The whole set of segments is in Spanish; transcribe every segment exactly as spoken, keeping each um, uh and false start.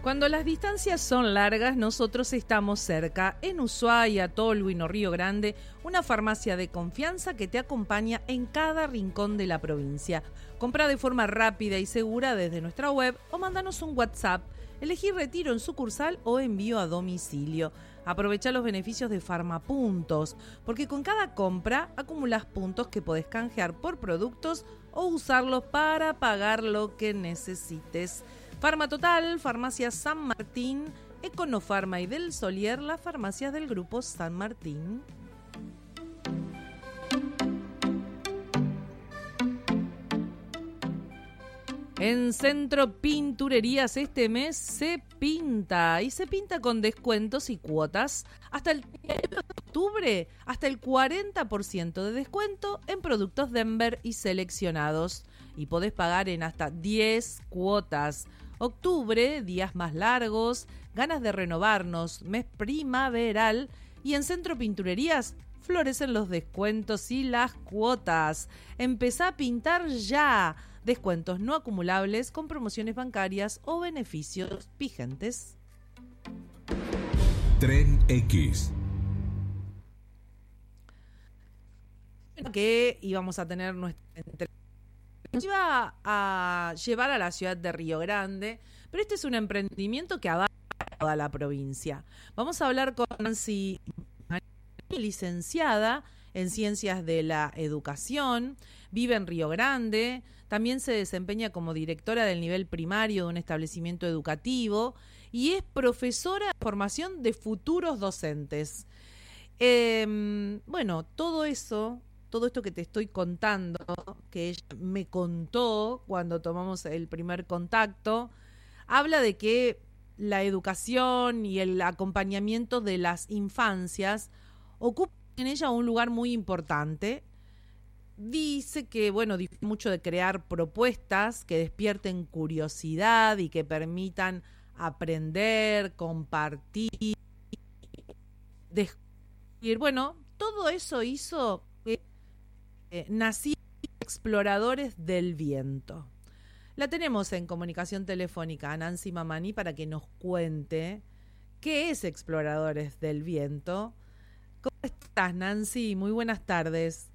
Cuando las distancias son largas, nosotros estamos cerca. En Ushuaia, Tolwyn o Río Grande, una farmacia de confianza que te acompaña en cada rincón de la provincia. Compra de forma rápida y segura desde nuestra web o mándanos un WhatsApp. Elegí retiro en sucursal o envío a domicilio. Aprovecha los beneficios de Farmapuntos, porque con cada compra acumulas puntos que podés canjear por productos o usarlos para pagar lo que necesites. Farmatotal, Farmacia San Martín, Econofarma y Del Solier, las farmacias del Grupo San Martín. En Centro Pinturerías este mes se pinta y se pinta con descuentos y cuotas. Hasta el treinta de octubre, hasta el cuarenta por ciento de descuento en productos Denver y seleccionados. Y podés pagar en hasta diez cuotas. Octubre, días más largos, ganas de renovarnos, mes primaveral. Y en Centro Pinturerías florecen los descuentos y las cuotas. Empezá a pintar ya. Descuentos no acumulables con promociones bancarias o beneficios vigentes. Tren X. Que íbamos a tener nuestra entrevista. Nos iba a llevar a la ciudad de Río Grande, pero este es un emprendimiento que abarca toda la provincia. Vamos a hablar con Nancy, licenciada en Ciencias de la Educación, vive en Río Grande, también se desempeña como directora del nivel primario de un establecimiento educativo y es profesora de formación de futuros docentes. Eh, bueno, todo eso, todo esto que te estoy contando, que ella me contó cuando tomamos el primer contacto, habla de que la educación y el acompañamiento de las infancias ocupa en ella un lugar muy importante. Dice que, bueno, dice mucho de crear propuestas que despierten curiosidad y que permitan aprender, compartir, descubrir. Bueno, todo eso hizo que eh, nacieran Exploradores del Viento. La tenemos en comunicación telefónica a Nancy Mamani para que nos cuente qué es Exploradores del Viento. ¿Cómo estás, Nancy? Muy buenas tardes.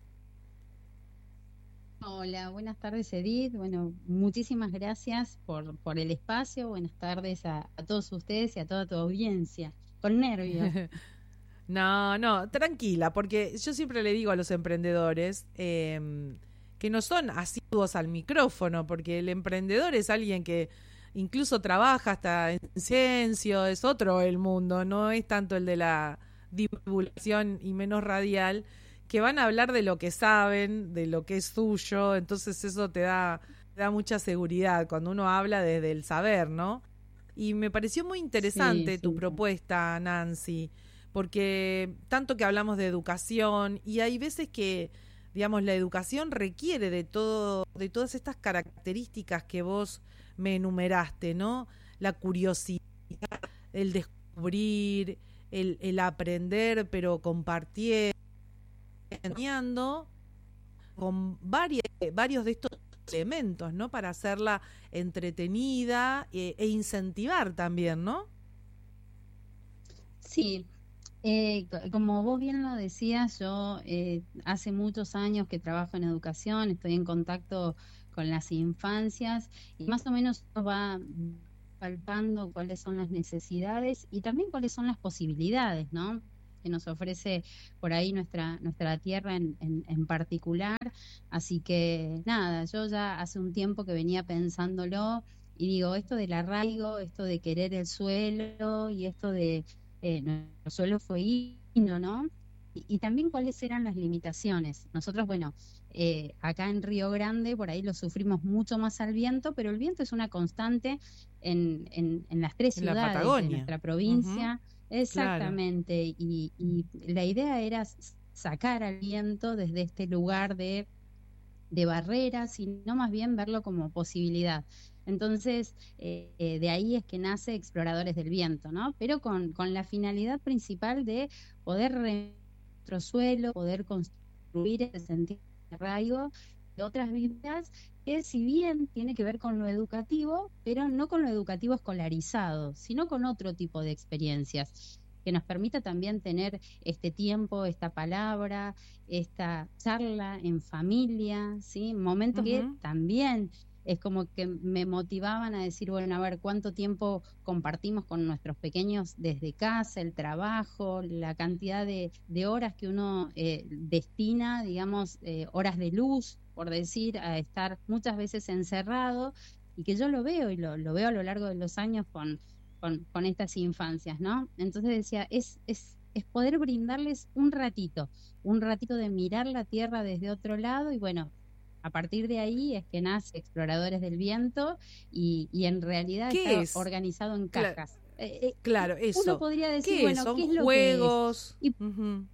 Hola, buenas tardes, Edith. Bueno, muchísimas gracias por, por el espacio. Buenas tardes a, a todos ustedes y a toda tu audiencia. Con nervios. No, no, tranquila, porque yo siempre le digo a los emprendedores eh, que no son asiduos al micrófono, porque el emprendedor es alguien que incluso trabaja hasta en ciencia, es otro el mundo, no es tanto el de la divulgación y menos radial, que van a hablar de lo que saben, de lo que es suyo, entonces eso te da, te da mucha seguridad cuando uno habla desde el saber, ¿no? Y me pareció muy interesante sí, tu sí. propuesta, Nancy, porque tanto que hablamos de educación y hay veces que, digamos, la educación requiere de todo, de todas estas características que vos me enumeraste, ¿no? La curiosidad, el descubrir, el, el aprender, pero compartiendo, con varios, varios de estos elementos, ¿no? Para hacerla entretenida e, e incentivar también, ¿no? Sí, eh, como vos bien lo decías, yo eh, hace muchos años que trabajo en educación, estoy en contacto con las infancias y más o menos uno va palpando cuáles son las necesidades y también cuáles son las posibilidades, ¿no? Que nos ofrece por ahí nuestra nuestra tierra en, en, en particular. Así que nada, yo ya hace un tiempo que venía pensándolo y digo, esto del arraigo, esto de querer el suelo y esto de eh, nuestro suelo fue himno, ¿no? Y, y también cuáles eran las limitaciones. Nosotros, bueno, eh, acá en Río Grande por ahí lo sufrimos mucho más al viento, pero el viento es una constante en, en, en las tres en ciudades de nuestra provincia. Uh-huh. Exactamente, claro. y, y la idea era sacar al viento desde este lugar de, de barreras, y no más bien verlo como posibilidad. Entonces, eh, de ahí es que nace Exploradores del Viento, ¿no? Pero con, con la finalidad principal de poder nuestro suelo, poder construir ese sentido de arraigo de otras vidas que si bien tiene que ver con lo educativo, pero no con lo educativo escolarizado, sino con otro tipo de experiencias que nos permita también tener este tiempo, esta palabra, esta charla en familia, ¿sí? Momentos que Ujú. también es como que me motivaban a decir, bueno, a ver, cuánto tiempo compartimos con nuestros pequeños desde casa, el trabajo, la cantidad de, de horas que uno eh, destina, digamos, eh, horas de luz, por decir, a estar muchas veces encerrado, y que yo lo veo y lo, lo veo a lo largo de los años con, con, con estas infancias, ¿no? Entonces decía, es, es, es poder brindarles un ratito, un ratito de mirar la tierra desde otro lado y bueno, a partir de ahí es que nace Exploradores del Viento y, y en realidad ¿Qué está es? organizado en Cla- cajas. Eh, eh, claro, uno eso. podría decir, ¿Qué es? bueno, ¿Son ¿qué es lo que es? juegos? Y Ujú.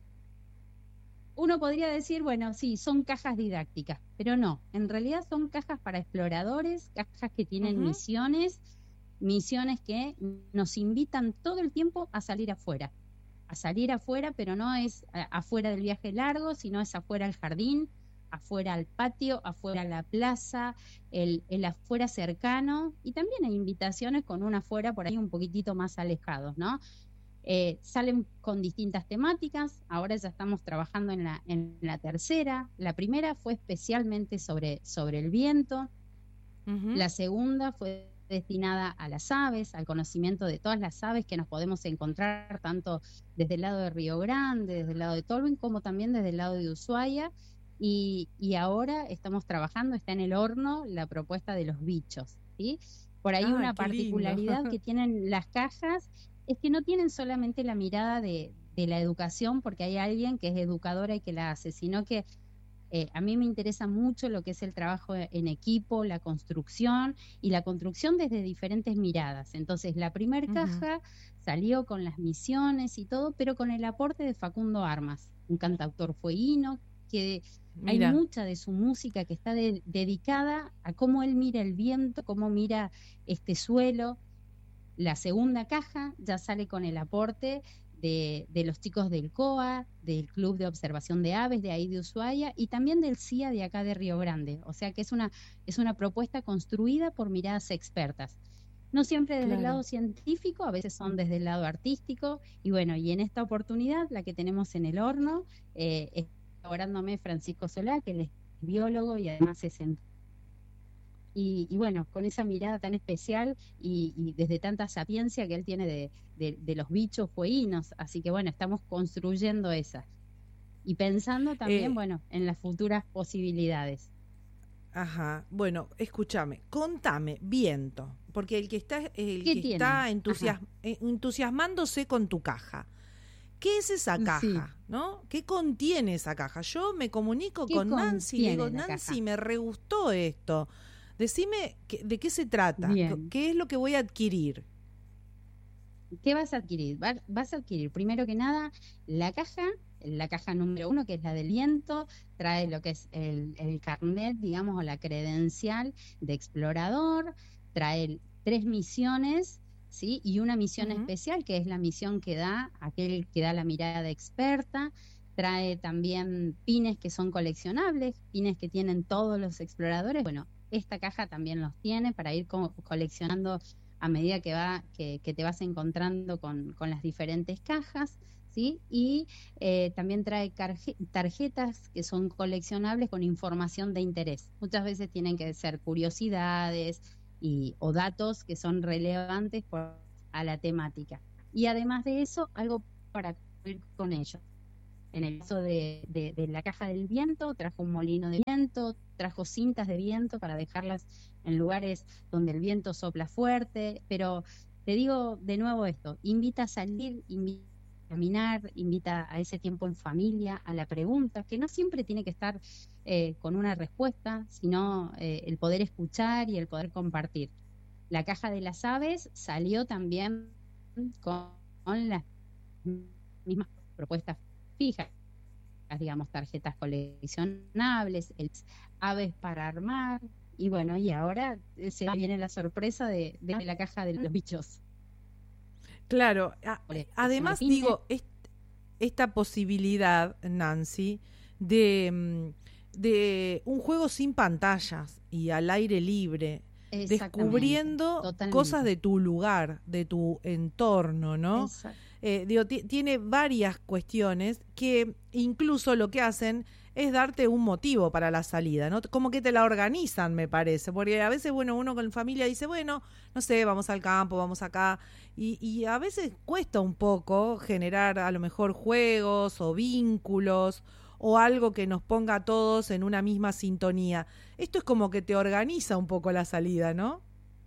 uno podría decir, bueno, sí, son cajas didácticas, pero no, en realidad son cajas para exploradores, cajas que tienen Ujú. misiones, misiones que nos invitan todo el tiempo a salir afuera, a salir afuera, pero no es a- afuera del viaje largo, sino es afuera al jardín, afuera al patio, afuera a la plaza, el, el afuera cercano, y también hay invitaciones con un afuera por ahí un poquitito más alejados, ¿no? Eh, salen con distintas temáticas, ahora ya estamos trabajando en la, en la tercera, la primera fue especialmente sobre, sobre el viento, Ujú. la segunda fue destinada a las aves, al conocimiento de todas las aves que nos podemos encontrar tanto desde el lado de Río Grande, desde el lado de Tolwyn, como también desde el lado de Ushuaia, y, y ahora estamos trabajando, está en el horno la propuesta de los bichos, ¿sí? Por ahí Ay, una qué lindo. particularidad que tienen las cajas es que no tienen solamente la mirada de, de la educación, porque hay alguien que es educadora y que la hace, sino que eh, a mí me interesa mucho lo que es el trabajo en equipo, la construcción y la construcción desde diferentes miradas. Entonces, la primer Ujú. caja salió con las misiones y todo, pero con el aporte de Facundo Armas, un cantautor fueguino que hay Mira. mucha de su música que está de- dedicada a cómo él mira el viento, cómo mira este suelo. La segunda caja ya sale con el aporte de, de los chicos del C O A, del Club de Observación de Aves de ahí de Ushuaia y también del C I A de acá de Río Grande. O sea que es una, es una propuesta construida por miradas expertas. No siempre desde el Claro. lado científico, a veces son desde el lado artístico. Y bueno, y en esta oportunidad, la que tenemos en el horno, eh, es colaborándome Francisco Solá, que él es biólogo y además es y, y bueno, con esa mirada tan especial y, y desde tanta sapiencia que él tiene de, de, de los bichos fueguinos. Así que bueno, estamos construyendo esa. Y pensando también, Eh, bueno, en las futuras posibilidades. ajá. Bueno, escúchame, contame, viento, porque el que está, el ¿Qué que tiene? está Ajá. entusias- eh, entusiasmándose con tu caja. ¿Qué es esa Sí. caja? ¿No? ¿Qué contiene esa caja? Yo me comunico ¿Qué con Nancy y le digo, contiene la Nancy, caja? me re gustó esto. Decime qué- de qué se trata, qué Bien. qué es lo que voy a adquirir. ¿Qué vas a adquirir? Va- Vas a adquirir, primero que nada, la caja, la caja número uno, que es la del viento, trae lo que es el, el carnet, digamos, o la credencial de explorador, trae tres misiones, ¿sí? Y una misión Ujú. especial, que es la misión que da aquel que da la mirada experta. Trae también pines que son coleccionables, pines que tienen todos los exploradores. Bueno, esta caja también los tiene para ir co- coleccionando a medida que va que, que te vas encontrando con, con las diferentes cajas, ¿sí? Y eh, también trae carje- tarjetas que son coleccionables con información de interés. Muchas veces tienen que ser curiosidades y, o datos que son relevantes por, a la temática. Y además de eso, algo para ir con ellos. En el caso de, de, de la caja del viento, trajo un molino de viento, trajo cintas de viento para dejarlas en lugares donde el viento sopla fuerte, pero te digo de nuevo esto, invita a salir, invita a caminar, invita a ese tiempo en familia, a la pregunta, que no siempre tiene que estar eh, con una respuesta, sino eh, el poder escuchar y el poder compartir. La caja de las aves salió también con, con las mismas propuestas fijas, digamos, tarjetas coleccionables, el aves para armar, y bueno, y ahora eh, se viene la sorpresa de, de la caja de los bichos. Claro, a- Colección de además pines. digo, est- esta posibilidad, Nancy, de, mm, de un juego sin pantallas y al aire libre, descubriendo totalmente. cosas de tu lugar, de tu entorno, ¿no? Eh, digo, t- tiene varias cuestiones que incluso lo que hacen es darte un motivo para la salida, ¿no? Como que te la organizan, me parece, porque a veces, bueno, uno con familia dice, bueno, no sé, vamos al campo, vamos acá, y, y a veces cuesta un poco generar a lo mejor juegos o vínculos o algo que nos ponga a todos en una misma sintonía. Esto es como que te organiza un poco la salida, ¿no?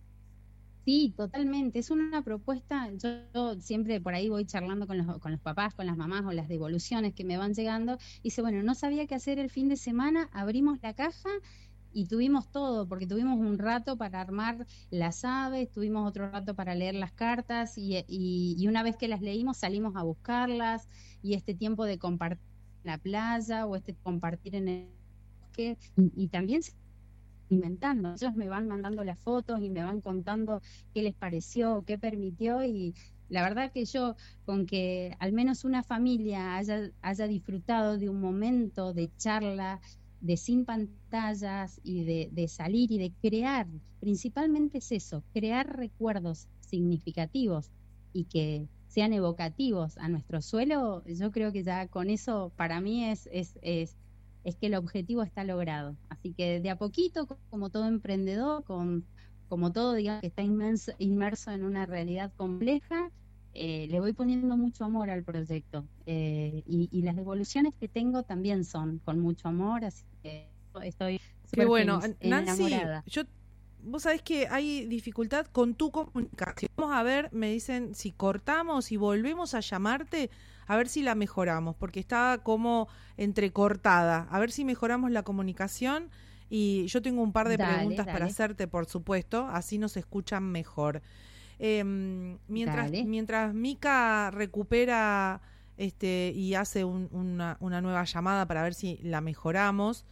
Sí, totalmente. Es una propuesta, yo, yo siempre por ahí voy charlando con los, con los papás, con las mamás o las devoluciones que me van llegando. Y dice, bueno, no sabía qué hacer el fin de semana, abrimos la caja y tuvimos todo, porque tuvimos un rato para armar las aves, tuvimos otro rato para leer las cartas y, y, y una vez que las leímos salimos a buscarlas y este tiempo de compartir en la playa o este compartir en el bosque y, y también inventando. Ellos me van mandando las fotos y me van contando qué les pareció, qué permitió y la verdad que yo con que al menos una familia haya, haya disfrutado de un momento de charla, de sin pantallas y de, de salir y de crear, principalmente es eso, crear recuerdos significativos y que sean evocativos a nuestro suelo, yo creo que ya con eso para mí es, es, es es que el objetivo está logrado. Así que de a poquito, como todo emprendedor, con, como todo digamos que está inmenso, inmerso en una realidad compleja, eh, le voy poniendo mucho amor al proyecto. Eh, y, y las devoluciones que tengo también son con mucho amor, así que estoy Qué súper bueno. feliz, Nancy, enamorada. yo, vos sabés que hay dificultad con tu comunicación. Vamos a ver, me dicen si cortamos y volvemos a llamarte, a ver si la mejoramos, porque está como entrecortada. A ver si mejoramos la comunicación y yo tengo un par de Dale, preguntas dale. para hacerte, por supuesto, así nos escuchan mejor. Eh, mientras, Dale. mientras Mica recupera este y hace un- una, una nueva llamada para ver si la mejoramos,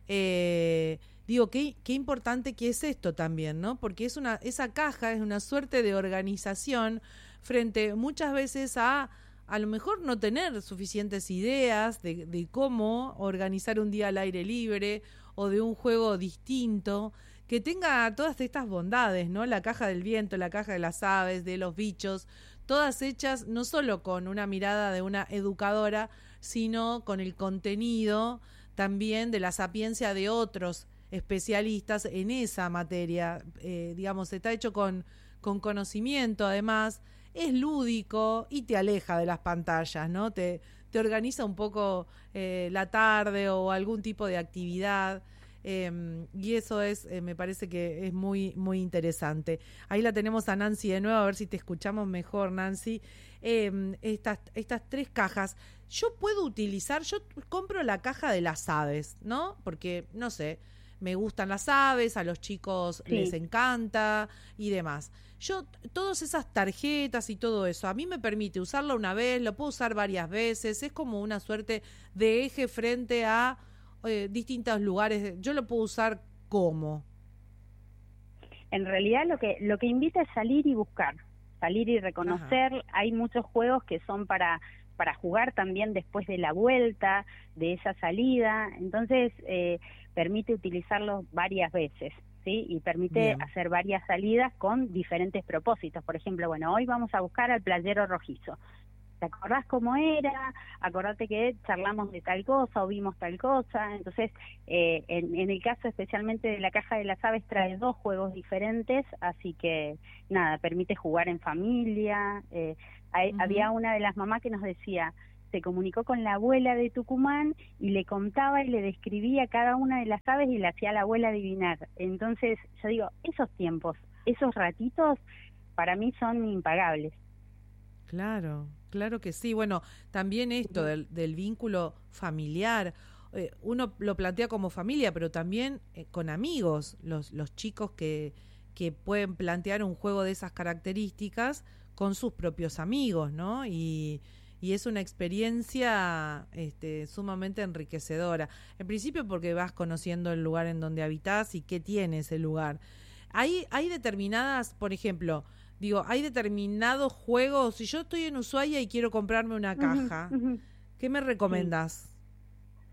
eh, digo, qué, qué importante que es esto también, ¿no? Porque es una, esa caja es una suerte de organización frente muchas veces a a lo mejor no tener suficientes ideas de, de cómo organizar un día al aire libre o de un juego distinto que tenga todas estas bondades, ¿no? La caja del viento, la caja de las aves, de los bichos, todas hechas no solo con una mirada de una educadora, sino con el contenido también de la sapiencia de otros especialistas en esa materia. Eh, digamos, está hecho con, con conocimiento, además, es lúdico y te aleja de las pantallas, ¿no? Te, te organiza un poco eh, la tarde o algún tipo de actividad. Eh, y eso es, eh, me parece que es muy, muy interesante. Ahí la tenemos a Nancy de nuevo, a ver si te escuchamos mejor, Nancy. Eh, estas, estas tres cajas, yo puedo utilizar, yo compro la caja de las aves, ¿no? Porque, no sé, me gustan las aves, a los chicos Sí. les encanta y demás. Yo, todas esas tarjetas y todo eso, a mí me permite usarlo una vez, lo puedo usar varias veces, es como una suerte de eje frente a eh, distintos lugares. Yo lo puedo usar como. En realidad lo que lo que invita es salir y buscar, salir y reconocer. Ajá. Hay muchos juegos que son para para jugar también después de la vuelta, de esa salida, entonces eh, permite utilizarlos varias veces, ¿sí? Y permite Bien. hacer varias salidas con diferentes propósitos. Por ejemplo, bueno, hoy vamos a buscar al playero rojizo. ¿Te acordás cómo era? Acordate que charlamos de tal cosa o vimos tal cosa. Entonces, eh, en, en el caso especialmente de la caja de las aves trae dos juegos diferentes, así que nada, permite jugar en familia. Eh, hay, uh-huh. Había una de las mamás que nos decía, se comunicó con la abuela de Tucumán y le contaba y le describía cada una de las aves y le hacía a la abuela adivinar. Entonces, yo digo, esos tiempos, esos ratitos, para mí son impagables. Claro, claro que sí. Bueno, también esto del, del vínculo familiar, eh, uno lo plantea como familia, pero también eh, con amigos, los, los chicos que, que pueden plantear un juego de esas características con sus propios amigos, ¿no? Y, y es una experiencia este, sumamente enriquecedora. En principio porque vas conociendo el lugar en donde habitas y qué tiene ese lugar. Hay, hay determinadas, por ejemplo... Digo, hay determinados juegos, si yo estoy en Ushuaia y quiero comprarme una caja, uh-huh, uh-huh. ¿qué me recomendás? Sí.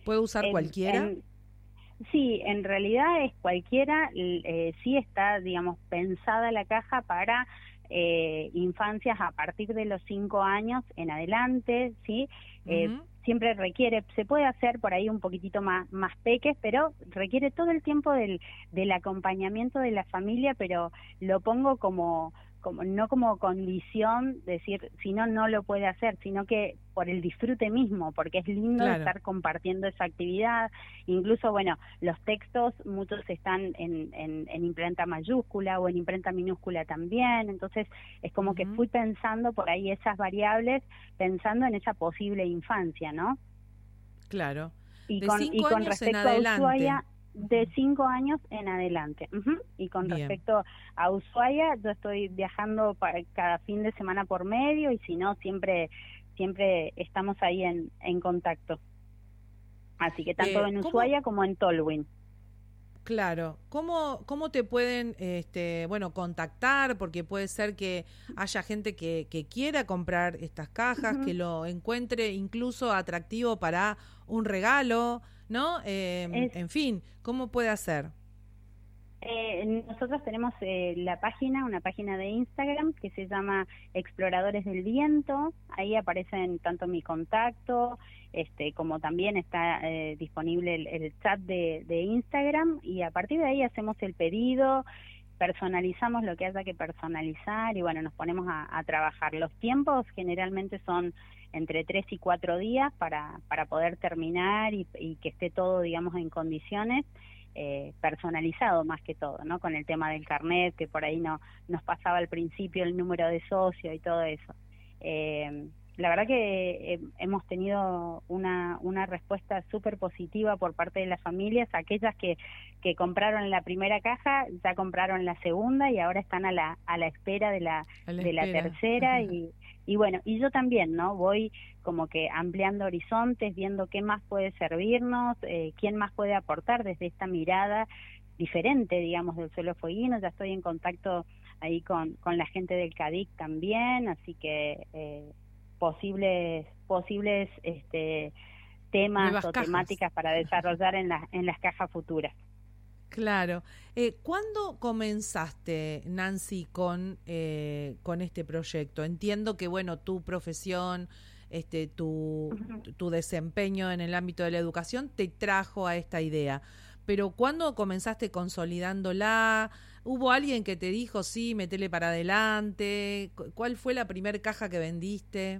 ¿Puede usar En- cualquiera? en- sí, en realidad es cualquiera, eh, sí está, digamos, pensada la caja para eh, infancias a partir de los cinco años en adelante, ¿sí? Eh, Ujú. siempre requiere, se puede hacer por ahí un poquitito más, más peques, pero requiere todo el tiempo del, del acompañamiento de la familia, pero lo pongo como, como no como condición, decir, si no, no lo puede hacer, sino que por el disfrute mismo, porque es lindo Claro. estar compartiendo esa actividad. Incluso, bueno, los textos, muchos están en, en, en imprenta mayúscula o en imprenta minúscula también, entonces es como que Ujú. fui pensando por ahí esas variables, pensando en esa posible infancia, ¿no? Claro. Y De con, cinco y con años en respecto a adelante. Ushuaia, de Ujú. cinco años en adelante. Ujú. Y con Bien. respecto a Ushuaia, yo estoy viajando pa- cada fin de semana por medio, y si no, siempre siempre estamos ahí en, en contacto. Así que tanto Eh, en ¿cómo, Ushuaia como en Tolwyn. claro, ¿cómo, cómo te pueden, este, bueno, contactar? Porque puede ser que haya gente que, que quiera comprar estas cajas, que Ujú. lo encuentre incluso atractivo para un regalo, ¿no? Eh, Es en fin, ¿cómo puede hacer? Eh, nosotros tenemos eh, la página, una página de Instagram que se llama Exploradores del Viento. Ahí aparecen tanto mi contacto, este, como también está eh, disponible el, el chat de, de Instagram, y a partir de ahí hacemos el pedido, personalizamos lo que haya que personalizar y bueno, nos ponemos a, a trabajar. Los tiempos generalmente son entre tres y cuatro días para, para poder terminar y, y que esté todo, digamos, en condiciones. Eh, personalizado más que todo, ¿no? Con el tema del carnet, que por ahí no nos pasaba al principio el número de socio y todo eso. Eh, la verdad que eh, hemos tenido una, una respuesta súper positiva por parte de las familias. Aquellas que, que compraron la primera caja, ya compraron la segunda y ahora están a la, a la espera de la, A la de la espera. tercera. y, y bueno, y yo también, ¿no? Voy como que ampliando horizontes, viendo qué más puede servirnos, eh, quién más puede aportar desde esta mirada diferente, digamos, del suelo fueguino. Ya estoy en contacto ahí con, con la gente del CADIC también, así que eh, posibles posibles este, temas Nuevas o cajas. temáticas para desarrollar en, las en las cajas futuras. Claro. Eh, ¿Cuándo comenzaste, Nancy, con, eh, con este proyecto? Entiendo que, bueno, tu profesión, este, tu, Ujú. tu desempeño en el ámbito de la educación te trajo a esta idea. Pero ¿cuándo comenzaste consolidándola? ¿Hubo alguien que te dijo, sí, metele para adelante? Cu- ¿Cuál fue la primer caja que vendiste?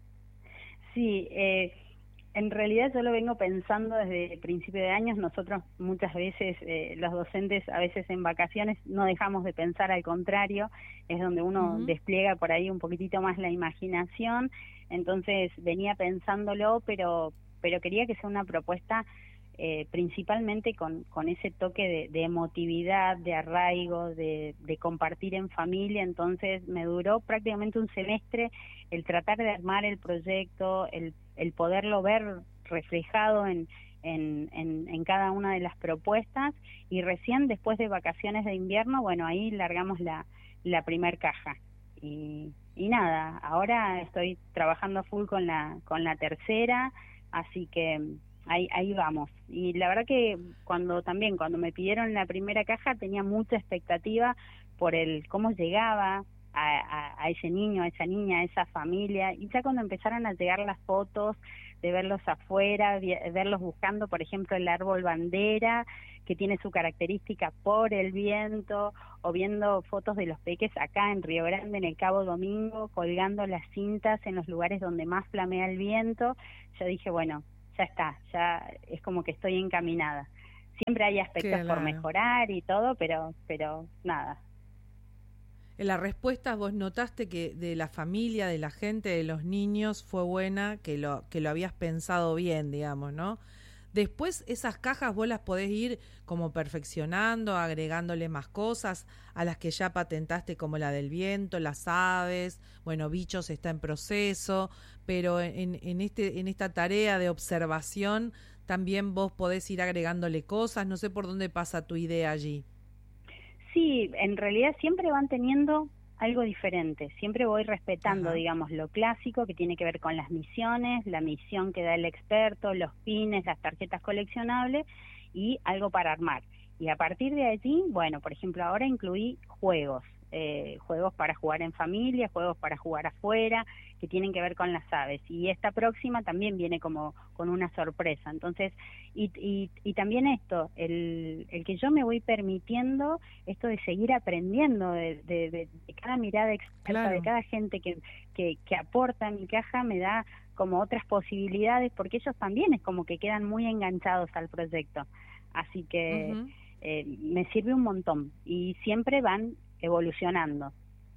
Sí, eh, en realidad yo lo vengo pensando desde el principio de años. Nosotros muchas veces, eh, los docentes, a veces en vacaciones no dejamos de pensar, al contrario, es donde uno Ujú. despliega por ahí un poquitito más la imaginación. Entonces venía pensándolo, pero, pero quería que sea una propuesta eh, principalmente con, con ese toque de, de emotividad, de arraigo, de, de compartir en familia. Entonces me duró prácticamente un semestre el tratar de armar el proyecto, el, el poderlo ver reflejado en, en, en, en cada una de las propuestas, y recién después de vacaciones de invierno, bueno, ahí largamos la, la primer caja. Y, y nada, ahora estoy trabajando full con la, con la tercera, así que ahí, ahí vamos. Y la verdad que cuando también, cuando me pidieron la primera caja, tenía mucha expectativa por el cómo llegaba A, a, a ese niño, a esa niña, a esa familia. Y ya cuando empezaron a llegar las fotos de verlos afuera, vi- verlos buscando, por ejemplo, el árbol bandera, que tiene su característica por el viento, o viendo fotos de los peques acá en Río Grande, en el Cabo Domingo, colgando las cintas en los lugares donde más flamea el viento, yo dije, bueno, ya está, ya es como que estoy encaminada. Siempre hay aspectos por Claro. mejorar y todo, pero pero nada. En las respuestas vos notaste que de la familia, de la gente, de los niños fue buena, que lo que lo habías pensado bien, digamos, ¿no? Después esas cajas vos las podés ir como perfeccionando, agregándole más cosas a las que ya patentaste, como la del viento, las aves, bueno, bichos está en proceso, pero en, en este en esta tarea de observación también vos podés ir agregándole cosas. No sé por dónde pasa tu idea allí. Sí, en realidad siempre van teniendo algo diferente. Siempre voy respetando, Ajá. digamos, lo clásico que tiene que ver con las misiones, la misión que da el experto, los pines, las tarjetas coleccionables y algo para armar. Y a partir de allí, bueno, por ejemplo, ahora incluí juegos, eh, juegos para jugar en familia, juegos para jugar afuera, que tienen que ver con las aves. Y esta próxima también viene como con una sorpresa. Entonces, y, y, y también esto, el, el que yo me voy permitiendo esto de seguir aprendiendo de, de, de, de cada mirada experta, Claro. de cada gente que, que, que aporta a mi caja, me da como otras posibilidades, porque ellos también es como que quedan muy enganchados al proyecto. Así que Uh-huh. eh, me sirve un montón y siempre van evolucionando.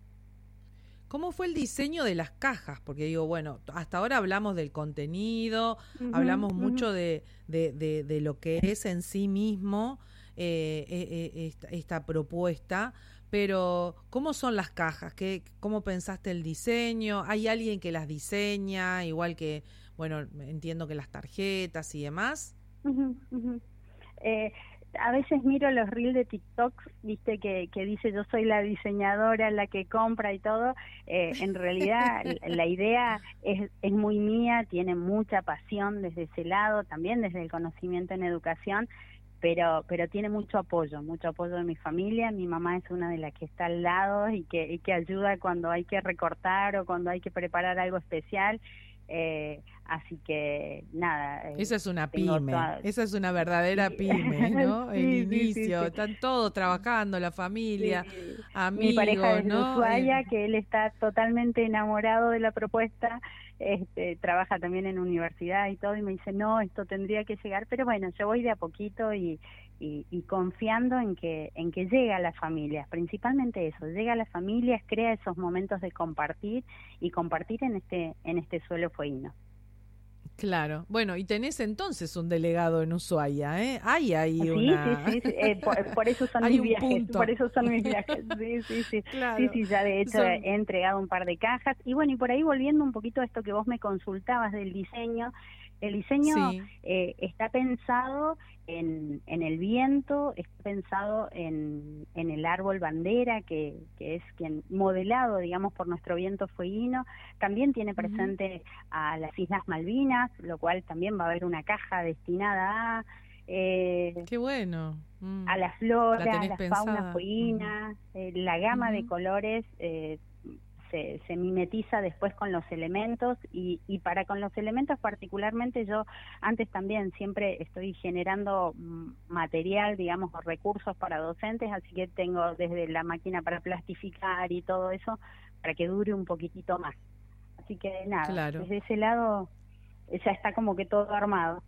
¿Cómo fue el diseño de las cajas? Porque digo, bueno, hasta ahora hablamos del contenido, Uh-huh, hablamos uh-huh. mucho de, de, de, de lo que es en sí mismo eh, eh, esta, esta propuesta, pero ¿cómo son las cajas? ¿Qué, ¿Cómo pensaste el diseño? ¿Hay alguien que las diseña? Igual que, bueno, entiendo que las tarjetas y demás. Uh-huh, uh-huh. Eh, a veces miro los reels de TikTok, viste, que, que dice yo soy la diseñadora, la que compra y todo. Eh, en realidad la idea es, es muy mía, tiene mucha pasión desde ese lado, también desde el conocimiento en educación, pero pero tiene mucho apoyo, mucho apoyo de mi familia. Mi mamá es una de las que está al lado y que, y que ayuda cuando hay que recortar o cuando hay que preparar algo especial. Eh, así que nada. Eh, Esa es una pyme, toda... esa es una verdadera pyme, ¿no? sí, El sí, inicio, sí, sí. Están todos trabajando, la familia, sí. amigos, Mi pareja es de ¿no? Ushuaia, Eh... que él está totalmente enamorado de la propuesta, este, trabaja también en universidad y todo, y me dice, no, esto tendría que llegar, pero bueno, yo voy de a poquito y, y, y confiando en que, en que llega a las familias, principalmente eso, llega a las familias, crea esos momentos de compartir y compartir en este, en este suelo fueguino. Claro. Bueno, y tenés entonces un delegado en Ushuaia, ¿eh? Hay ahí sí, una... Sí, sí, sí. Eh, por, por eso son Hay mis un viajes, punto. por eso son mis viajes. Sí, sí, sí. Claro. Sí, sí, ya de hecho son... he entregado un par de cajas. Y bueno, y por ahí volviendo un poquito a esto que vos me consultabas del diseño, el diseño sí. eh, está pensado en, en el viento, está pensado en, en el árbol bandera, que, que es quien modelado, digamos, por nuestro viento fueguino. También tiene presente uh-huh. a las Islas Malvinas, lo cual también va a haber una caja destinada a... Eh, Qué bueno. Mm. A la flora, la, a la pensada. fauna fueguina, uh-huh. eh, la gama uh-huh. de colores... Eh, Se, se mimetiza después con los elementos y, y para con los elementos particularmente yo antes también siempre estoy generando material, digamos, o recursos para docentes, así que tengo desde la máquina para plastificar y todo eso para que dure un poquitito más. Así que nada, claro. Desde ese lado ya está como que todo armado.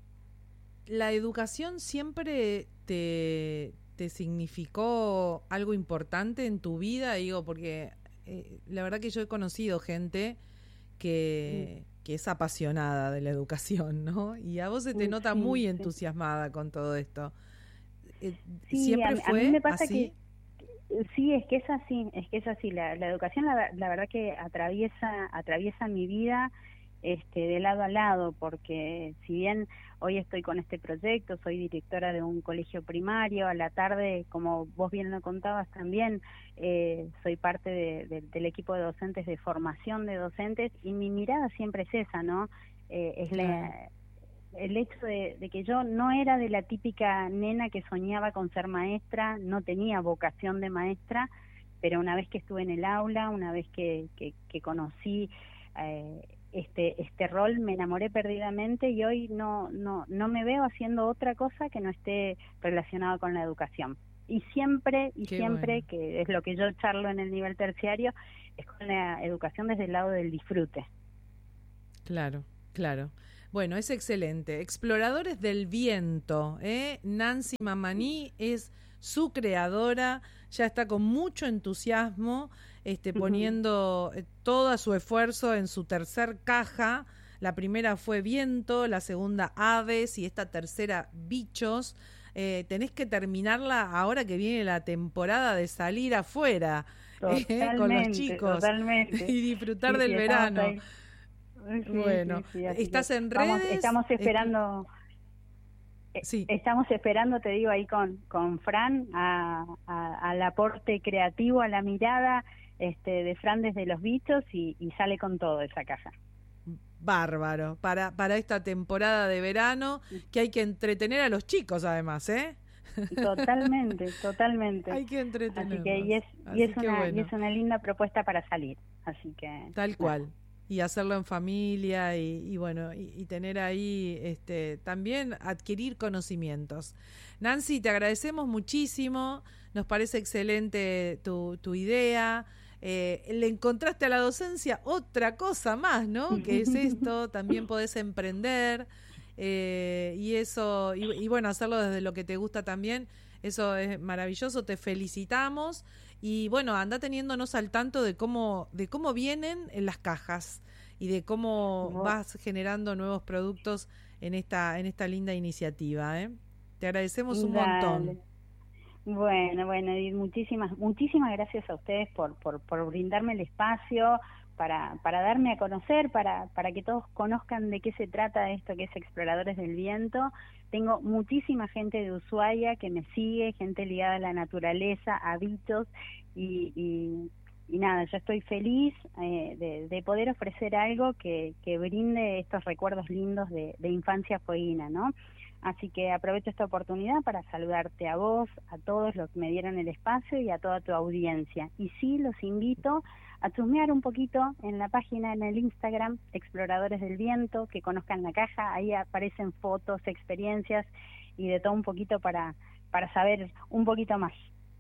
¿La educación siempre te, te significó algo importante en tu vida? Digo, porque... Eh, la verdad que yo he conocido gente que, mm. que es apasionada de la educación, ¿no? Y a vos se te nota sí, muy entusiasmada sí. con todo esto. Eh, sí, ¿Siempre a, fue a mí me pasa así? Que, sí, es que es así, es que es así. La, la educación, la, la verdad que atraviesa, atraviesa mi vida este, de lado a lado, porque si bien hoy estoy con este proyecto, soy directora de un colegio primario, a la tarde, como vos bien lo contabas también, eh, soy parte de, de, del equipo de docentes de formación de docentes, y mi mirada siempre es esa, ¿no? Eh, es la, el hecho de, de que yo no era de la típica nena que soñaba con ser maestra, no tenía vocación de maestra, pero una vez que estuve en el aula, una vez que, que, que conocí eh, Este, este rol, me enamoré perdidamente y hoy no, no, no me veo haciendo otra cosa que no esté relacionado con la educación. Y siempre, y Qué siempre, bueno. que es lo que yo charlo en el nivel terciario, es con la educación desde el lado del disfrute. Claro, claro. Bueno, es excelente. Exploradores del Viento, ¿eh? Nancy Mamani es su creadora, ya está con mucho entusiasmo este, poniendo uh-huh. todo su esfuerzo en su tercer caja. La primera fue Viento, la segunda Aves y esta tercera Bichos. Eh, tenés que terminarla ahora que viene la temporada de salir afuera eh, con los chicos totalmente. y disfrutar sí, del sí, verano. Sí, bueno, sí, sí, ¿estás en vamos, redes? Estamos esperando... Sí. Estamos esperando, te digo, ahí con, con Fran, a, a, al aporte creativo, a la mirada este, de Fran desde los bichos y, y sale con todo esa caja. Bárbaro, para, para esta temporada de verano, que hay que entretener a los chicos además, ¿eh? Totalmente, totalmente. Hay que entretenerlos. Así que, y es, Así y es, que una, bueno. y es una linda propuesta para salir, así que... Tal cual. Y hacerlo en familia y, y bueno, y, y tener ahí este también adquirir conocimientos. Nancy, te agradecemos muchísimo, nos parece excelente tu, tu idea. Eh, le encontraste a la docencia otra cosa más, ¿no? Que es esto, también podés emprender eh, y eso, y, y bueno, hacerlo desde lo que te gusta también, eso es maravilloso, te felicitamos. Y bueno, anda teniéndonos al tanto de cómo de cómo vienen en las cajas y de cómo no. vas generando nuevos productos en esta en esta linda iniciativa, ¿eh? Te agradecemos un Dale. montón. Bueno, bueno, Edith, muchísimas muchísimas gracias a ustedes por por, por brindarme el espacio para para darme a conocer, para para que todos conozcan de qué se trata esto que es Exploradores del Viento. Tengo muchísima gente de Ushuaia que me sigue, gente ligada a la naturaleza, a bichos, y, y, y nada, yo estoy feliz eh, de, de poder ofrecer algo que, que brinde estos recuerdos lindos de, de infancia fueguina, ¿no? Así que aprovecho esta oportunidad para saludarte a vos, a todos los que me dieron el espacio y a toda tu audiencia. Y sí, los invito a chusmear un poquito en la página, en el Instagram, Exploradores del Viento, que conozcan la caja, ahí aparecen fotos, experiencias y de todo un poquito para, para saber un poquito más.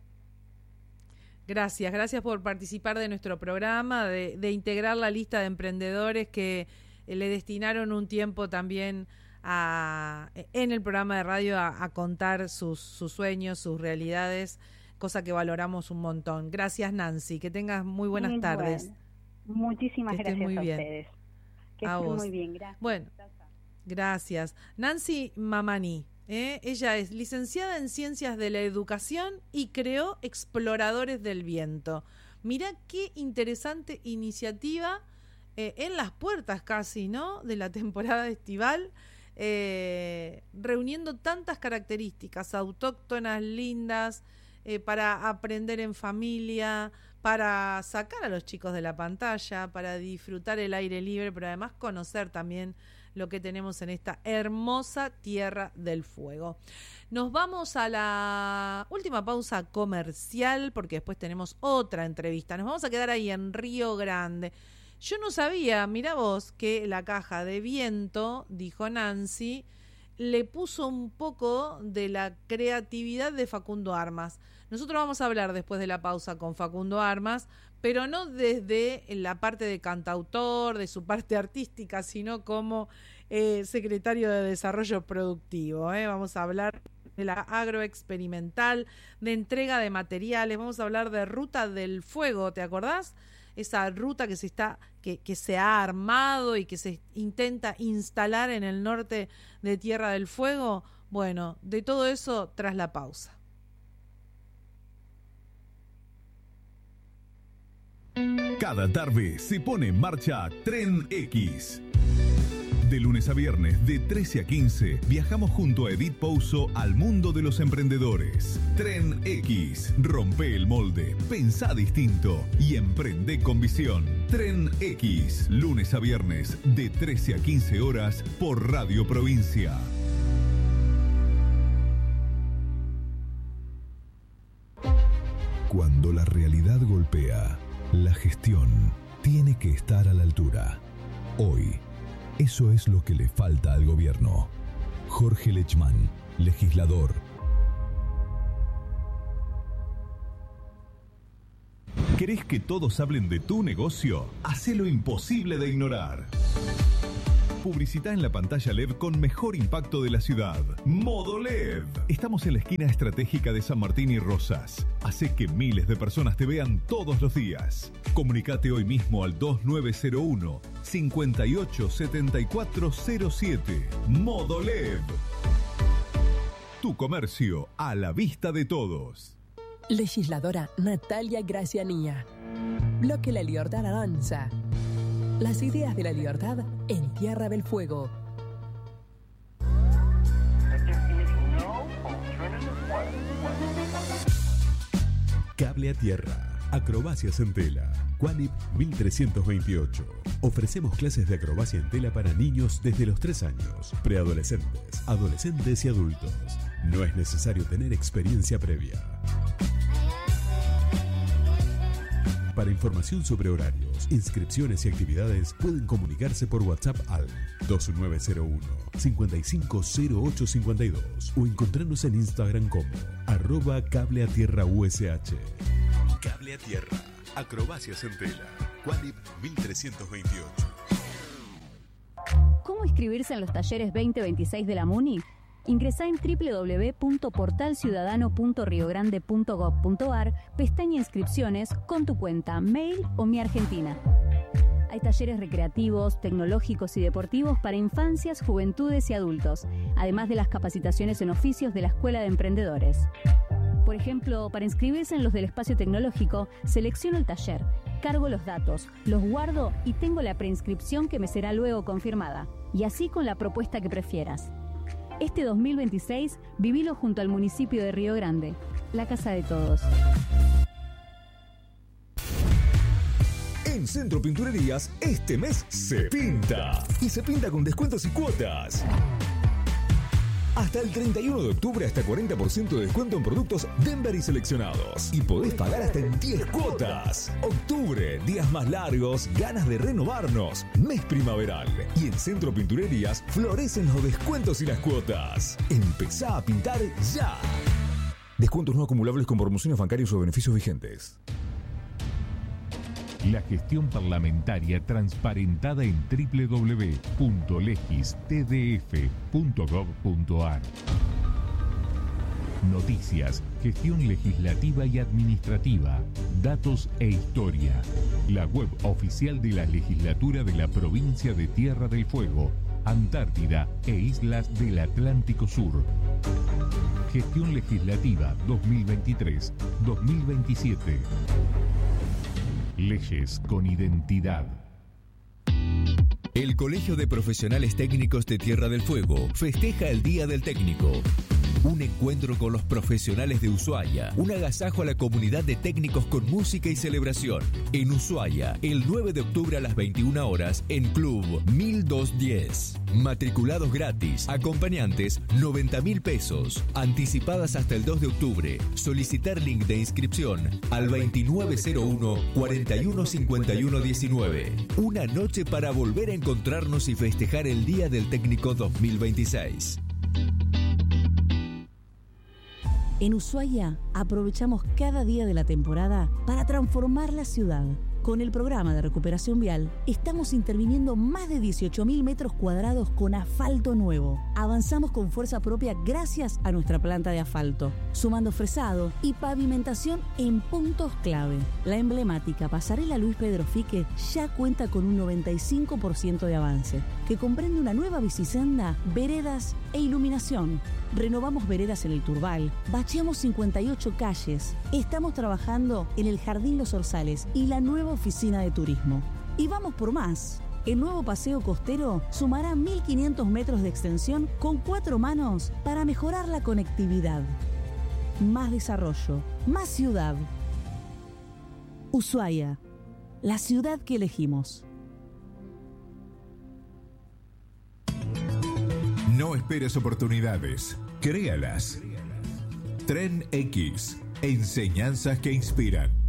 Gracias, gracias por participar de nuestro programa, de, de integrar la lista de emprendedores que le destinaron un tiempo también a, en el programa de radio a, a contar sus, sus sueños, sus realidades, cosa que valoramos un montón. Gracias, Nancy, que tengas muy buenas muy tardes. Bueno. Muchísimas que gracias muy a bien. ustedes. Que a estén vos. muy bien, gracias. Bueno, gracias. Nancy Mamani, ¿eh? Ella es licenciada en Ciencias de la Educación y creó Exploradores del Viento. Mirá qué interesante iniciativa eh, en las puertas casi, ¿no?, de la temporada estival. Eh, reuniendo tantas características autóctonas, lindas, eh, para aprender en familia, para sacar a los chicos de la pantalla, para disfrutar el aire libre, pero además conocer también lo que tenemos en esta hermosa Tierra del Fuego. Nos vamos a la última pausa comercial porque después tenemos otra entrevista. Nos vamos a quedar ahí en Río Grande. Yo no sabía, mira vos, que la caja de viento, dijo Nancy, le puso un poco de la creatividad de Facundo Armas. Nosotros vamos a hablar después de la pausa con Facundo Armas, pero no desde la parte de cantautor, de su parte artística, sino como eh, secretario de Desarrollo Productivo. ¿eh? Vamos a hablar de la agroexperimental, de entrega de materiales, vamos a hablar de Ruta del Fuego, ¿te acordás? Esa ruta que se está que, que se ha armado y que se intenta instalar en el norte de Tierra del Fuego. Bueno, de todo eso tras la pausa. Cada tarde se pone en marcha Tren X. De lunes a viernes, de trece a quince, viajamos junto a Edith Pouso al mundo de los emprendedores. Tren X. Rompe el molde, pensá distinto y emprende con visión. Tren X. Lunes a viernes, de trece a quince horas, por Radio Provincia. Cuando la realidad golpea, la gestión tiene que estar a la altura. Hoy, eso es lo que le falta al gobierno. Jorge Lechman, legislador. ¿Querés que todos hablen de tu negocio? Hacé lo imposible de ignorar. Publicitá en la pantalla L E D con mejor impacto de la ciudad. Modo L E D. Estamos en la esquina estratégica de San Martín y Rosas. Hace que miles de personas te vean todos los días. Comunicate hoy mismo al dos nueve cero uno, cinco ocho siete cuatro cero siete. Modo L E D. Tu comercio a la vista de todos. Legisladora Natalia Gracianía. Bloque La Libertad Avanza. Las ideas de la libertad en Tierra del Fuego. Cable a Tierra. Acrobacias en tela. Qualip mil trescientos veintiocho. Ofrecemos clases de acrobacia en tela para niños desde los tres años, preadolescentes, adolescentes y adultos. No es necesario tener experiencia previa. Para información sobre horarios, inscripciones y actividades, pueden comunicarse por WhatsApp al dos nueve cero uno, cinco cinco cero ocho cinco dos o encontrarnos en Instagram como arroba cable a tierra U S H. Cable a tierra, acrobacias en tela, Qualip mil trescientos veintiocho. ¿Cómo inscribirse en los talleres veinte veintiséis de la MUNI? Ingresá en doble u doble u doble u punto portal ciudadano punto rio grande punto gob punto ar, pestaña Inscripciones, con tu cuenta, mail o Mi Argentina. Hay talleres recreativos, tecnológicos y deportivos para infancias, juventudes y adultos, además de las capacitaciones en oficios de la Escuela de Emprendedores. Por ejemplo, para inscribirse en los del espacio tecnológico, selecciono el taller, cargo los datos, los guardo y tengo la preinscripción que me será luego confirmada. Y así con la propuesta que prefieras. Este dos mil veintiséis, vivilo junto al municipio de Río Grande, la casa de todos. En Centro Pinturerías, este mes se pinta. Y se pinta con descuentos y cuotas. Hasta el treinta y uno de octubre, hasta cuarenta por ciento de descuento en productos Denver y seleccionados. Y podés pagar hasta en diez cuotas. Octubre, días más largos, ganas de renovarnos. Mes primaveral. Y en Centro Pinturerías florecen los descuentos y las cuotas. Empezá a pintar ya. Descuentos no acumulables con promociones bancarias o beneficios vigentes. La gestión parlamentaria transparentada en doble u doble u doble u punto legis t d f punto gob punto ar. Noticias, gestión legislativa y administrativa, datos e historia. La web oficial de la legislatura de la provincia de Tierra del Fuego, Antártida e Islas del Atlántico Sur. Gestión legislativa dos mil veintitrés dos mil veintisiete. Leyes con identidad. El Colegio de Profesionales Técnicos de Tierra del Fuego festeja el Día del Técnico. Un encuentro con los profesionales de Ushuaia. Un agasajo a la comunidad de técnicos con música y celebración. En Ushuaia, el nueve de octubre a las veintiuna horas, en Club mil doscientos diez. Matriculados gratis. Acompañantes, noventa mil pesos. Anticipadas hasta el dos de octubre. Solicitar link de inscripción al veintinueve cero uno, cuarenta y uno cincuenta y uno diecinueve. Una noche para volver a encontrarnos y festejar el Día del Técnico dos mil veintiséis. En Ushuaia aprovechamos cada día de la temporada para transformar la ciudad. Con el programa de recuperación vial, estamos interviniendo más de dieciocho mil metros cuadrados con asfalto nuevo. Avanzamos con fuerza propia gracias a nuestra planta de asfalto, sumando fresado y pavimentación en puntos clave. La emblemática pasarela Luis Pedro Fique ya cuenta con un noventa y cinco por ciento de avance, que comprende una nueva bicisenda, veredas e iluminación. Renovamos veredas en el Turbal, bacheamos cincuenta y ocho calles, estamos trabajando en el Jardín Los Orzales y la nueva oficina de turismo. Y vamos por más. El nuevo paseo costero sumará mil quinientos metros de extensión con cuatro manos para mejorar la conectividad. Más desarrollo, más ciudad. Ushuaia, la ciudad que elegimos. No esperes oportunidades, créalas. Tren X, enseñanzas que inspiran.